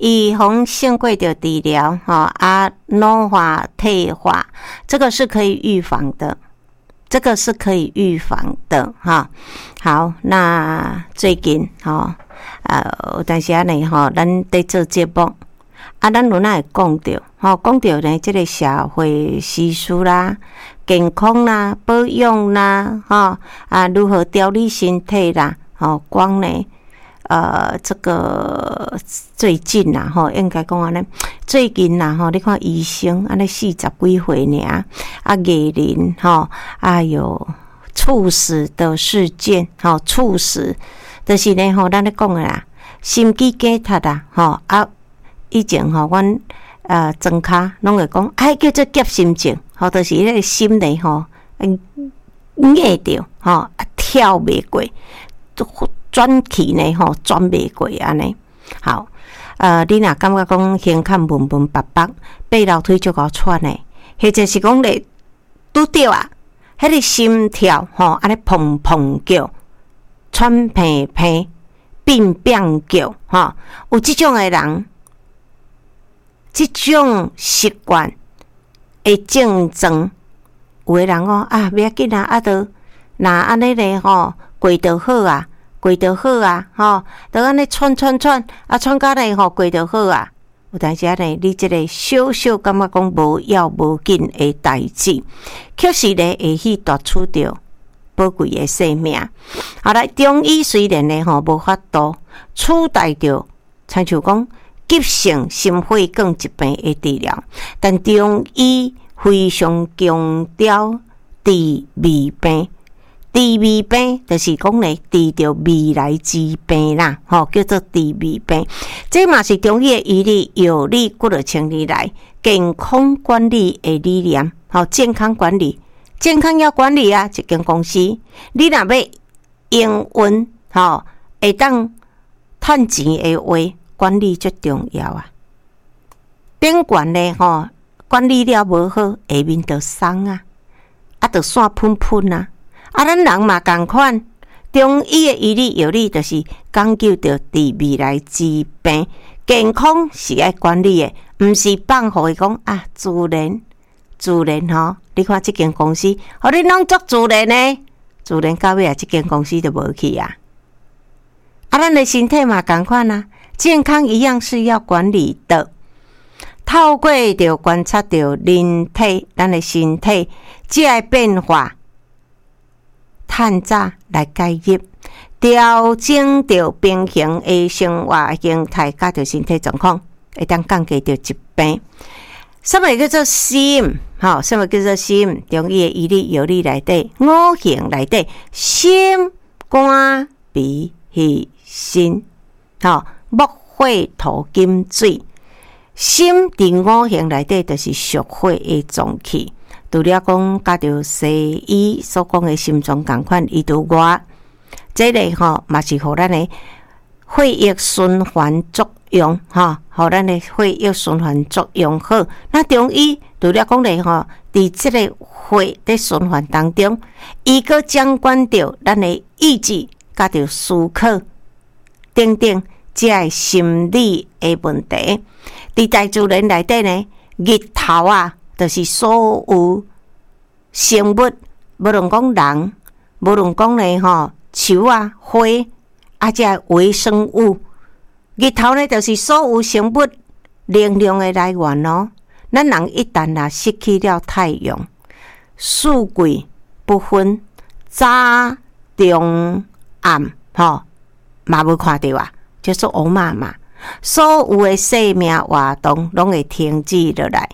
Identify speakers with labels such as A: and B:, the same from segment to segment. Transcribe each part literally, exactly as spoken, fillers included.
A: 预防胜过的治疗哈啊，老化退化，这个是可以预防的，这个是可以预防的哈。好，那最近哈呃，有当时啊呢哈，咱在做节目啊，咱有哪会讲到吼，讲到呢，这个社会时事啦、健康啦、保养啦，哈啊，如何调理身体啦，吼，光呢，呃，这个最近啦，吼，应该讲安尼，最近啦，吼，你看医生安尼四十几岁尔，啊，艺人吼，啊有猝死的事件，吼，猝死，就是呢，吼，咱咧讲的啦，心肌梗塞啦，吼啊。以前吼，阮呃庄脚拢会讲，哎叫做急心症，吼，就是迄个心里吼，硬着吼，啊跳袂过，转去呢吼，转袂过安尼。好，呃，你若感觉讲胸坎闷闷白白，爬楼梯就够喘诶，或者是讲咧拄着啊，迄个心跳吼，安尼砰砰叫，喘平平，变变叫，吼，有即种诶人。这种习惯的症状，有的人讲啊，不要紧啊，啊，都那安尼咧吼，过就好啊，过就好啊，吼，都安尼喘喘喘，啊，喘到咧吼，过就好啊。有当时呢，你这个小小感觉讲无要无紧的代志，确实咧会去夺取着宝贵的生命。好来，中医虽然咧吼无法度取代着，亲像讲。急性心血管疾病的治疗，但中医非常强调治未病。治未病就是讲咧，治着未来之病啦，吼，叫做治未病。这嘛是中医的医理有理骨的清理来健康管理的理念，吼，健康管理，健康要管理啊，一间公司，你若要营运，吼，会当趁钱的话。管理最重要啊！宾馆咧吼，管理了无好，下面就松啊，啊，就散喷喷啊！啊，咱人嘛共款，中医的医理药理就是讲究着治未来之病，健康是爱管理的，毋是放互伊讲啊，自然自然吼！你看即间公司，互你弄足自然呢，自然到尾啊，即间公司就无去啊！啊，咱的身体嘛共款啊！健康一样是要管理的，透过着观察着人体，咱的身体这个变化，探早来介入，调整着平衡的生活形态，甲着身体状况，会当降低着疾病。什么叫做心？吼，什么叫做心？中医的医理药理内底，五行内底，心、肝、脾、肺、肾，吼。木火土金水，心伫五行内底就是属火的脏器。除了讲，甲着西医所讲的心脏共款，伊除外，这个吼嘛是互咱的血液循环作用，吼，互咱的血液循环作用好。那中医除了讲咧吼，伫这个血的循环当中，伊个掌管着咱的意志，甲着思考等等。这个心理的问题，伫大自然内底呢，日头啊，就是所有生物，无论讲人，无论讲呢吼，树啊、花啊，这微生物，日头呢，就是所有生物能量的来源哦。咱人一旦啊失去了太阳，四季不分，早、中、暗，吼，嘛无看到啊。就是乌妈妈，所有的生命活动拢会停止落来，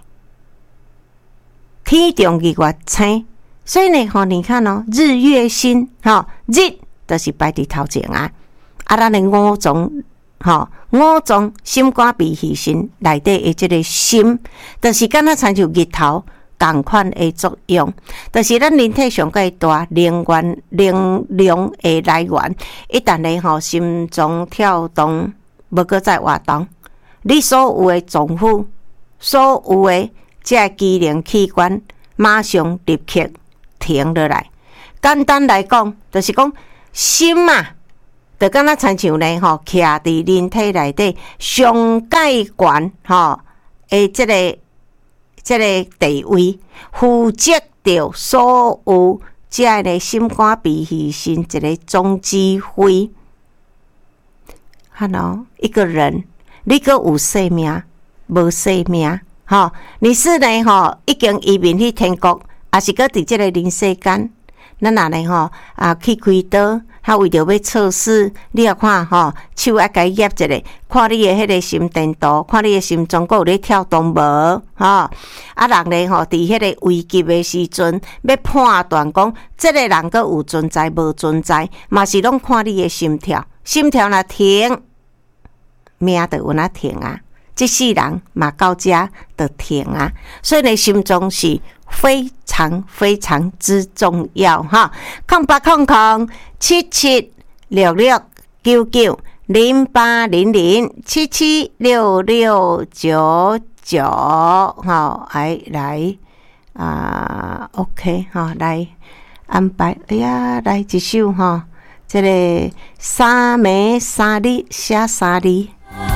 A: 天中日月星，所以呢，吼，你看哦，日月星，吼，日就是摆伫头前啊，啊，咱的五脏，吼，五脏心肝脾肺肾内底的这个心，就是敢若参像日头同款的作用，就是咱人体上介大能源能量的来源。一旦咧吼心脏跳动，无搁再活动，你所有的脏腑，所有的这机能器官，马上立刻停落来。简单来讲，就是讲心啊， 就敢若亲像咧吼，徛伫人体内底上界悬吼诶，即、这个即、这个地位，负责着所有即个心肝脾肺肾一个总指挥。Hello， 一个人，你阁有生命，无生命，吼，你是呢吼，已经移民去天国，还是阁伫即个人世间？咱若呢吼啊去开刀，他为着要测试，你也看吼，手爱甲伊捏一下，看你的迄个心电图，看你的心脏阁有咧跳动无？吼，啊人呢吼，伫迄个危急的时阵，要判断讲，即个人阁有存在无存在，嘛是拢看你的心跳，心跳若停，命就有哪停啊？即世人嘛到遮就停啊，所以呢，心脏是非常非常之重要哈。空八空空七七六六九九零八零零七七六六九九，好，来来啊 ，OK 哈，来安排。哎呀，来一首哈，这个三暝三日写三字。